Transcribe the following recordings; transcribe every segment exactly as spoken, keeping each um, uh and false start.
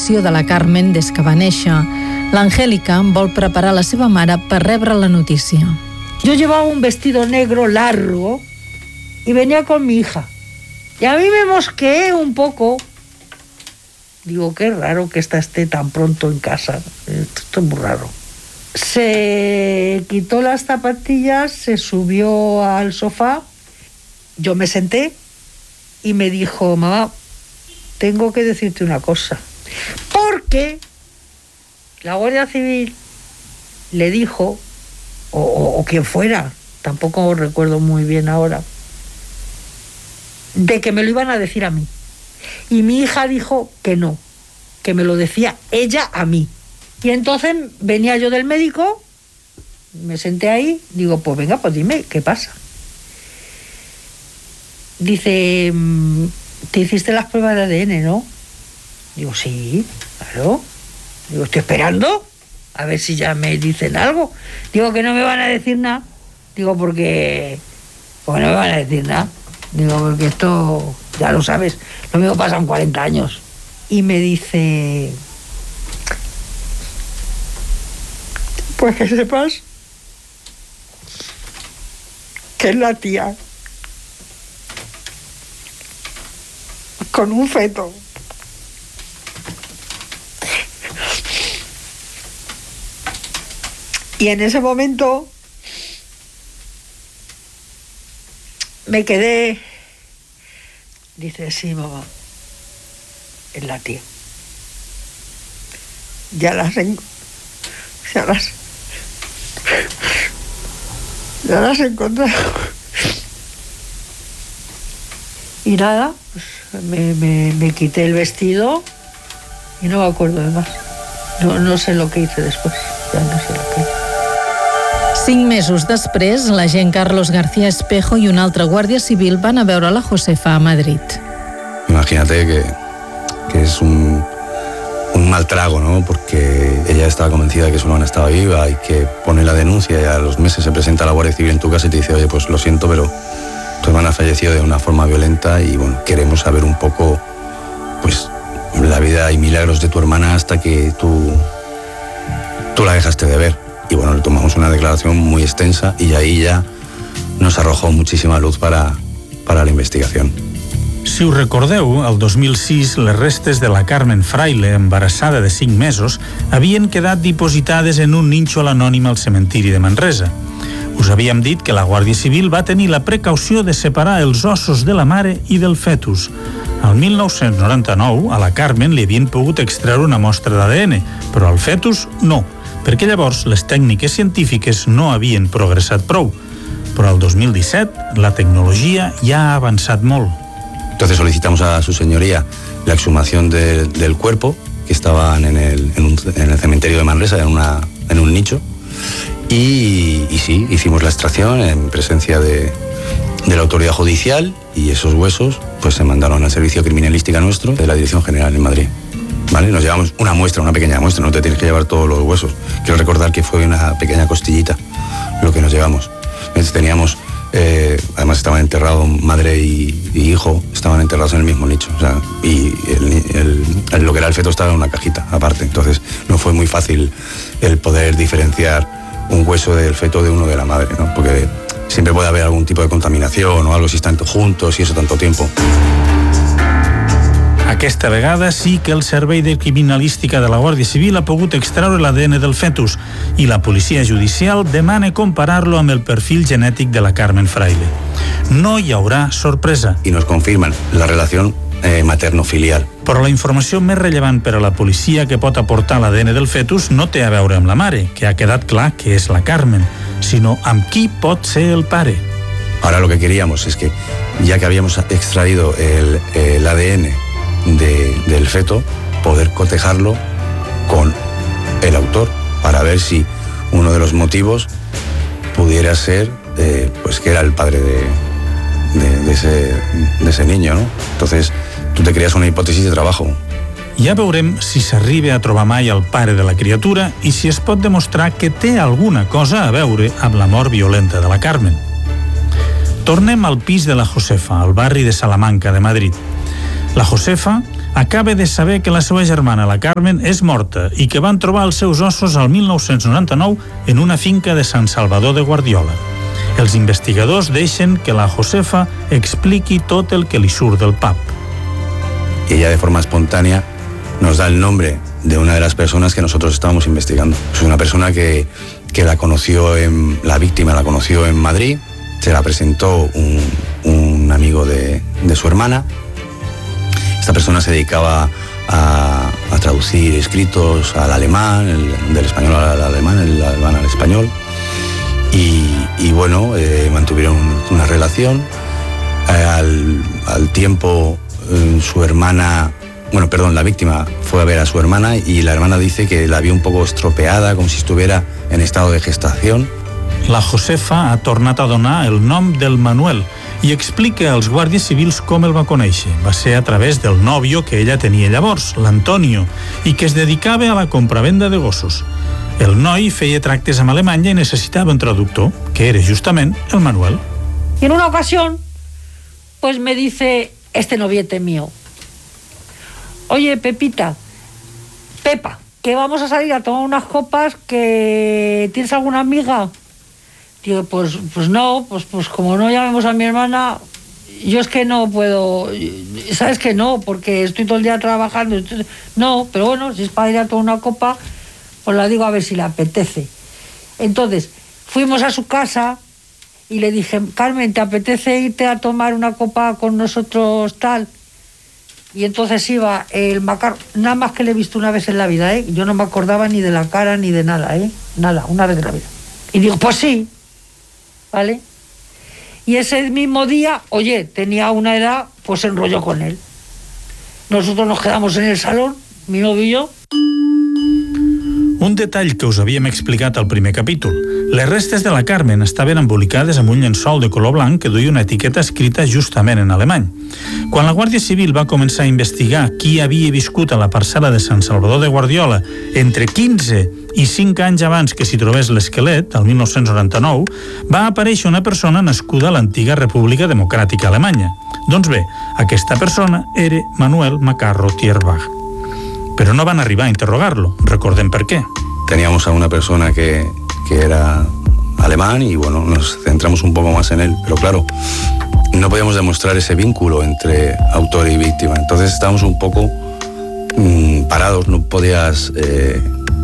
desaparició de la Carmen des que va néixer. L'Angélica vol preparar la seva mare per rebre la notícia. Yo llevaba un vestido negro largo y venía con mi hija. Y a mí me mosqueé un poco. Digo, qué raro que esta esté tan pronto en casa. Esto es muy raro. Se quitó las zapatillas, se subió al sofá. Yo me senté y me dijo, mamá, tengo que decirte una cosa. Porque la Guardia Civil le dijo, o, o, o quien fuera, tampoco recuerdo muy bien ahora, de que me lo iban a decir a mí. Y mi hija dijo que no, que me lo decía ella a mí. Y entonces venía yo del médico, me senté ahí, digo, pues venga, pues dime, ¿qué pasa? Dice, ¿te hiciste las pruebas de A D N, no? Digo, sí, claro. Digo, estoy esperando a ver si ya me dicen algo. Digo, que no me van a decir nada. Digo, porque, porque no me van a decir nada. Digo, porque esto, ya lo sabes, lo mismo pasan cuarenta años. Y me dice, pues que sepas que es la tía con un feto. Y en ese momento me quedé. Dice, sí, mamá, es la tía. Ya las en... ya las ya las he encontrado. Y nada, pues me, me, me quité el vestido y no me acuerdo de más. No, no sé lo que hice después. Ya no sé lo que hice. Cinc mesos després, l'agent Carlos García Espejo i un altre guàrdia civil van a veure la Josefa a Madrid. Imagínate que, que es un, un mal trago, ¿no? Porque ella estaba convencida de que su hermana estaba viva y que pone la denuncia y a los meses se presenta la Guardia Civil en tu casa y te dice, oye, pues lo siento, pero tu hermana falleció de una forma violenta y bueno, queremos saber un poco, pues, la vida y milagros de tu hermana hasta que tú, tú la dejaste de ver. Y bueno, le tomamos una declaración muy extensa y ahí ya nos arrojó muchísima luz para, para la investigación. Si us recordeu, el dos mil sis les restes de la Carmen Fraile, embarassada de cinc mesos, havien quedat dipositades en un nínxol anònim al cementiri de Manresa. Us havíem dit que la Guàrdia Civil va tenir la precaució de separar els ossos de la mare i del fetus. Al mil nou-cents noranta-nou, a la Carmen li havien pogut extreure una mostra d'A D N, però al fetus no, perquè llavors les tècniques científiques no havien progressat prou. Però al dos mil disset la tecnologia ja ha avançat molt. Entonces solicitamos a su señoría la exhumación de, del cuerpo, que estaban en el, en, un, en el cementerio de Manresa, en, una, en un nicho, y, y sí, hicimos la extracción en presencia de, de la autoridad judicial y esos huesos pues se mandaron al servicio criminalística nuestro de la Dirección General en Madrid. ¿Vale? Nos llevamos una muestra, una pequeña muestra, no te tienes que llevar todos los huesos. Quiero recordar que fue una pequeña costillita lo que nos llevamos. Entonces teníamos, eh, además estaban enterrados madre y, y hijo, estaban enterrados en el mismo nicho. O sea, y el, el, el, lo que era el feto estaba en una cajita aparte. Entonces no fue muy fácil el poder diferenciar un hueso del feto de uno de la madre, ¿no? Porque siempre puede haber algún tipo de contaminación o algo si están juntos y eso tanto tiempo. Aquesta vegada sí que el Servei de Criminalística de la Guàrdia Civil ha pogut extraure l'A D N del fetus i la policia judicial demana comparar-lo amb el perfil genètic de la Carmen Fraile. No hi haurà sorpresa. I nos confirman la relació eh, materno-filial. Però la informació més rellevant per a la policia que pot aportar l'A D N del fetus no té a veure amb la mare, que ha quedat clar que és la Carmen, sinó amb qui pot ser el pare. Ahora lo que queríamos es que, ya que habíamos extraído el, el A D N De, del feto, poder cotejarlo con el autor para ver si uno de los motivos pudiera ser eh, pues que era el padre de, de, de, ese, de ese niño, ¿no? Entonces tú te creas una hipòtesi de trabajo. Ja veurem si s'arriba a trobar mai el pare de la criatura i si es pot demostrar que té alguna cosa a veure amb la mort violenta de la Carmen. Tornem al pis de la Josefa, al barri de Salamanca de Madrid. La Josefa acaba de saber que la seva germana, la Carmen, és morta i que van trobar els seus ossos al mil nou-cents noranta-nou en una finca de Sant Salvador de Guardiola. Els investigadors deixen que la Josefa expliqui tot el que li surt del pap. Y ella de forma espontánea nos da el nombre de una de las personas que nosotros estábamos investigando. Es una persona que, que la conoció, en, la víctima la conoció en Madrid, se la presentó un, un amigo de, de su hermana. Esta persona se dedicaba a, a traducir escritos al alemán, el, del español al alemán, el alemán al español. Y, y bueno, eh, mantuvieron una relación. Eh, al, al tiempo, eh, su hermana, bueno, perdón, la víctima fue a ver a su hermana y la hermana dice que la vio un poco estropeada, como si estuviera en estado de gestación. La Josefa ha tornat a donar el nom del Manuel i explica als guàrdies civils com el va conèixer. Va ser a través del nòvio que ella tenia llavors, l'Antonio, i que es dedicava a la compravenda de gossos. El noi feia tractes amb Alemanya i necessitava un traductor, que era justament el Manuel. Y en una ocasión, pues me dice este noviete mío: oye, Pepita, Pepa, que vamos a salir a tomar unas copas, que ¿tienes alguna amiga? Digo, pues, pues no, pues, pues como no llamemos a mi hermana, yo es que no puedo, sabes que no, porque estoy todo el día trabajando, estoy, no, pero bueno, si es para ir a tomar una copa, pues la digo a ver si le apetece. Entonces, fuimos a su casa y le dije: Carmen, ¿te apetece irte a tomar una copa con nosotros tal? Y entonces iba el Macarro, nada más que le he visto una vez en la vida, ¿eh? Yo no me acordaba ni de la cara ni de nada, ¿eh? Nada, una vez en la vida. Y digo, pues sí, ¿vale? Y ese mismo día, oye, tenía una edad, pues se enrolló con él. Nosotros nos quedamos en el salón, mi novio y yo. Un detall que us havíem explicat al primer capítol. Les restes de la Carmen estaven embolicades amb un llençol de color blanc que duia una etiqueta escrita justament en alemany. Quan la Guàrdia Civil va començar a investigar qui havia viscut a la parcel·la de Sant Salvador de Guardiola entre quinze i cinc anys abans que s'hi trobés l'esquelet, el mil nou-cents noranta-nou, va aparèixer una persona nascuda a l'antiga República Democràtica Alemanya. Doncs bé, aquesta persona era Manuel Macarro Tierbach. Pero no van a arribar a interrogarlo. Recorden por qué. Teníamos a una persona que, que era alemán y bueno, nos centramos un poco más en él, pero claro, no podíamos demostrar ese vínculo entre autor y víctima. Entonces estábamos un poco mmm, parados, no podías, eh,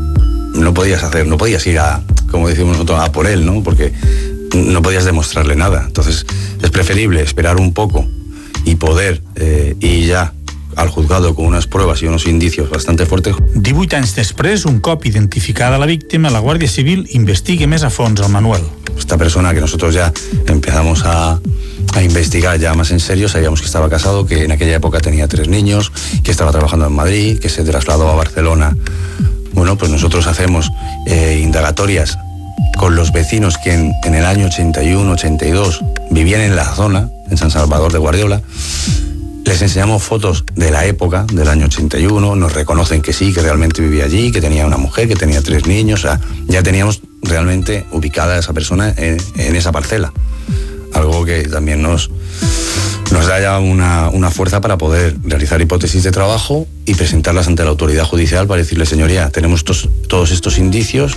no podías hacer, no podías ir a, como decimos nosotros, a por él, ¿no? Porque no podías demostrarle nada. Entonces es preferible esperar un poco y poder eh, y ya al juzgado con unas pruebas y unos indicios bastante fuertes. divuit anys després, un cop identificada la víctima, la Guàrdia Civil investiga més a fons al Manuel. Esta persona que nosotros ya empezamos a, a investigar ya más en serio, sabíamos que estaba casado, que en aquella época tenía tres niños, que estaba trabajando en Madrid, que se trasladó a Barcelona. Bueno, pues nosotros hacemos eh, indagatorias con los vecinos que en, en el año ochenta y uno, ochenta y dos vivían en la zona, en San Salvador de Guardiola. Les enseñamos fotos de la época, del año ochenta y uno, nos reconocen que sí, que realmente vivía allí, que tenía una mujer, que tenía tres niños, o sea, ya teníamos realmente ubicada a esa persona en, en esa parcela. Algo que también nos, nos da ya una, una fuerza para poder realizar hipótesis de trabajo y presentarlas ante la autoridad judicial para decirle: señoría, tenemos estos, todos estos indicios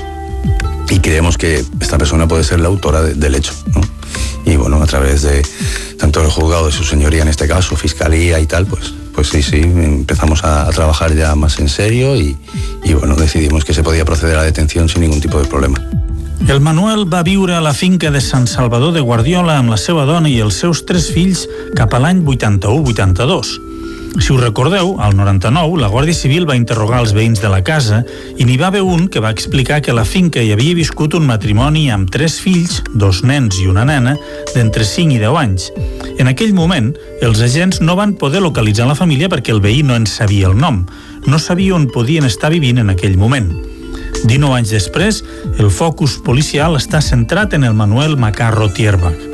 y creemos que esta persona puede ser la autora de, del hecho, ¿no? Y bueno, a través de tanto el juzgado de su señoría, en este caso, fiscalía y tal, pues, pues sí, sí, empezamos a, a trabajar ya más en serio y, y bueno, decidimos que se podía proceder a la detención sin ningún tipo de problema. El Manuel va viure a la finca de Sant Salvador de Guardiola amb la seva dona i els seus tres fills cap a l'any vuitanta-u vuitanta-dos. Si us recordeu, al noranta-nou, la Guàrdia Civil va interrogar els veïns de la casa i n'hi va haver un que va explicar que a la finca hi havia viscut un matrimoni amb tres fills, dos nens i una nena, d'entre cinc i deu anys. En aquell moment, els agents no van poder localitzar la família perquè el veí no en sabia el nom. No sabia on podien estar vivint en aquell moment. dinou anys després, el focus policial està centrat en el Manuel Macarro Tierbach.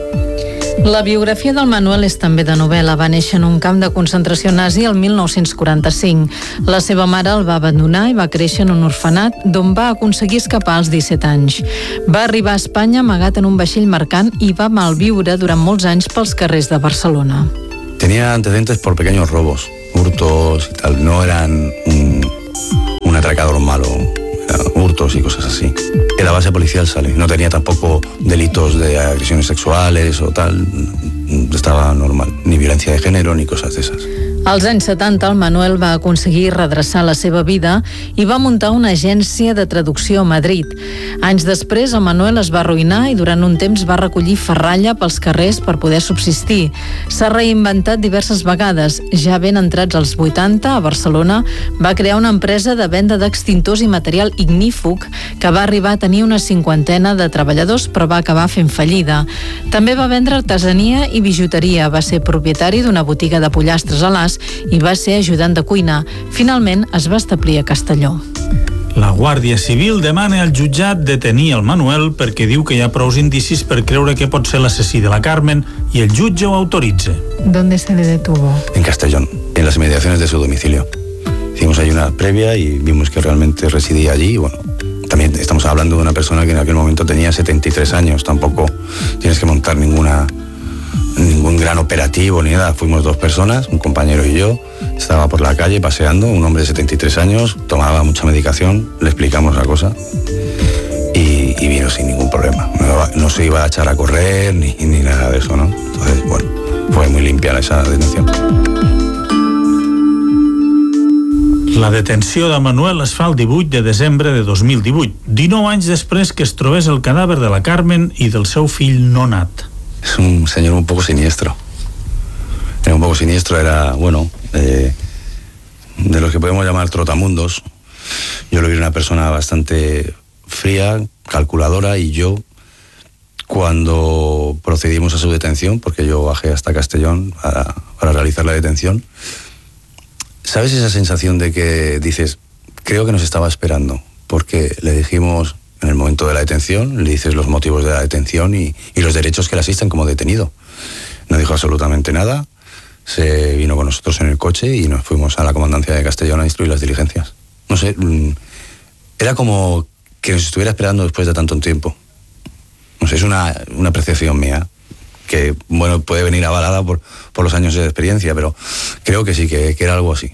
La biografia del Manuel és també de novel·la. Va néixer en un camp de concentració nazi el mil nou-cents quaranta-cinc. La seva mare el va abandonar i va créixer en un orfenat d'on va aconseguir escapar als disset anys. Va arribar a Espanya amagat en un vaixell mercant i va malviure durant molts anys pels carrers de Barcelona. Tenía antecedentes por pequeños robos. hurtos y tal. No eran un, un atracador malo, eran hurtos y cosas así. En la base policial sale, no tenía tampoco delitos de agresiones sexuales o tal, estava normal, ni violència de género ni coses d'esas. Als anys setanta, el Manuel va aconseguir redreçar la seva vida i va muntar una agència de traducció a Madrid. Anys després, el Manuel es va arruïnar i durant un temps va recollir ferralla pels carrers per poder subsistir. S'ha reinventat diverses vegades. Ja ben entrats als vuitanta, a Barcelona, va crear una empresa de venda d'extintors i material ignífug que va arribar a tenir una cinquantena de treballadors, però va acabar fent fallida. També va vendre artesania i bijuteria. Va ser propietari d'una botiga de pollastres a l'As i va ser ajudant de cuina. Finalment es va establir a Castelló. La Guàrdia Civil demana al jutjat detenir el Manuel perquè diu que hi ha prous indicis per creure que pot ser l'assassí de la Carmen i el jutge ho autoritza. ¿Dónde se le detuvo? En Castellón, en las inmediaciones de su domicilio. Hicimos ahí una previa y vimos que realmente residía allí. Bueno, también estamos hablando de una persona que en aquel momento tenía setenta y tres años. Tampoco tienes que montar ninguna ningún gran operativo ni nada. Fuimos dos personas, un compañero y yo. Estaba por la calle paseando, un hombre de setenta y tres años, tomaba mucha medicación, le explicamos la cosa y, y vino sin ningún problema. No, no se iba a echar a correr ni, ni nada de eso, ¿no? Entonces, bueno, fue muy limpia esa detención. La detenció de Manuel es fa el divuit de desembre de dos mil divuit, dinou anys després que es trobés el cadàver de la Carmen i del seu fill no nat. Es un señor un poco siniestro. Era un poco siniestro, era, bueno, eh, de los que podemos llamar trotamundos. Yo lo vi una persona bastante fría, calculadora, y yo, cuando procedimos a su detención, porque yo bajé hasta Castellón para, para realizar la detención, ¿sabes esa sensación de que dices, creo que nos estaba esperando? Porque le dijimos... En el momento de la detención, le dices los motivos de la detención y, y los derechos que le asisten como detenido. No dijo absolutamente nada, se vino con nosotros en el coche y nos fuimos a la comandancia de Castellón a instruir las diligencias. No sé, era como que nos estuviera esperando después de tanto tiempo. No sé, es una, una apreciación mía, que bueno, puede venir avalada por, por los años de experiencia, pero creo que sí, que, que era algo así.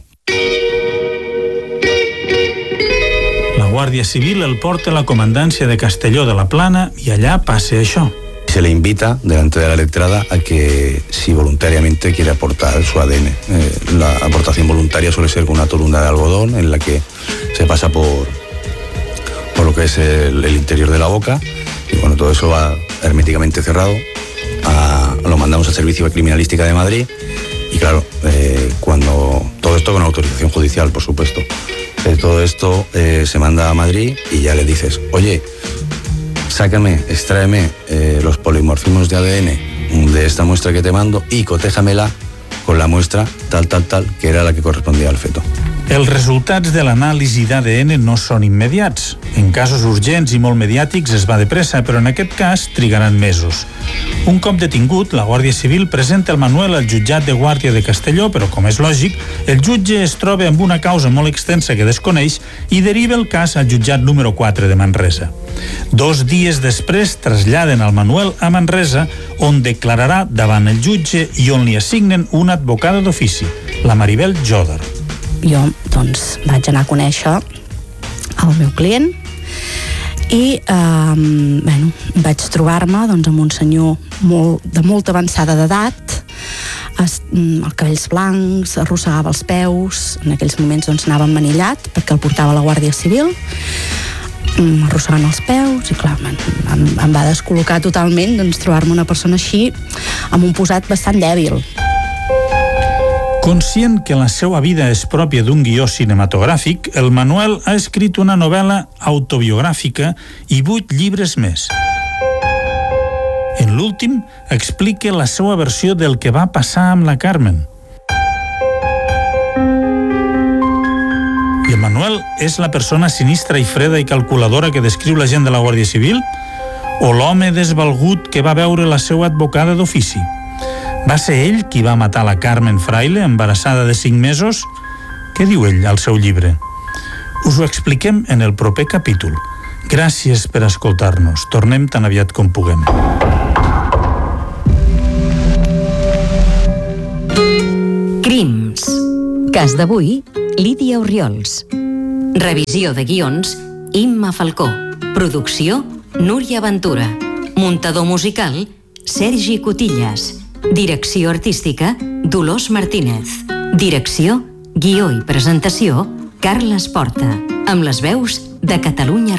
La Guàrdia Civil el porta a la comandància de Castelló de la Plana i allà passa això. Se le invita delante de la letrada a que si voluntariamente quiere aportar su A D N. Eh, la aportación voluntaria suele ser con una tolunda de algodón en la que se pasa por, por lo que es el, el interior de la boca y bueno, todo eso va herméticamente cerrado. A, lo mandamos al Servicio de Criminalística de Madrid y claro, eh, cuando todo esto con autorización judicial, por supuesto. Todo esto eh, se manda a Madrid y ya le dices, oye, sácame, extráeme eh, los polimorfismos de A D N de esta muestra que te mando y cotéjamela con la muestra tal, tal, tal, que era la que correspondía al feto. Els resultats de l'anàlisi d'A D N no són immediats. En casos urgents i molt mediàtics es va de pressa, però en aquest cas trigaran mesos. Un cop detingut, la Guàrdia Civil presenta el Manuel al jutjat de Guàrdia de Castelló, però com és lògic, el jutge es troba amb una causa molt extensa que desconeix i deriva el cas al jutjat número quatre de Manresa. Dos dies després traslladen el Manuel a Manresa, on declararà davant el jutge i on li assignen una advocada d'ofici, la Maribel Joder. Jo, doncs, vaig anar a conèixer el meu client i, eh, bueno, vaig trobar-me doncs, amb un senyor molt, de molt avançada d'edat, es, els cabells blancs, arrossegava els peus, en aquells moments doncs, anava emmanillat perquè el portava la Guàrdia Civil, arrossegant els peus i clar, em, em, em va descol·locar totalment doncs, trobar-me una persona així amb un posat bastant dèbil. Conscient que la seva vida és pròpia d'un guió cinematogràfic, el Manuel ha escrit una novel·la autobiogràfica i vuit llibres més. En l'últim, explica la seva versió del que va passar amb la Carmen. I el Manuel és la persona sinistra i freda i calculadora que descriu la gent de la Guàrdia Civil? O l'home desvalgut que va veure la seva advocada d'ofici? Va ser ell qui va matar la Carmen Fraile, embarassada de cinc mesos? Què diu ell al seu llibre? Us ho expliquem en el proper capítol. Gràcies per escoltar-nos. Tornem tan aviat com puguem. Crims. Cas d'avui, Lídia Orriols. Revisió de guions, Imma Falcó. Producció, Núria Ventura. Muntador musical, Sergi Cotillas. Direcció artística, Dolors Martínez. Direcció, guió i presentació, Carles Porta. Amb les veus de Catalunya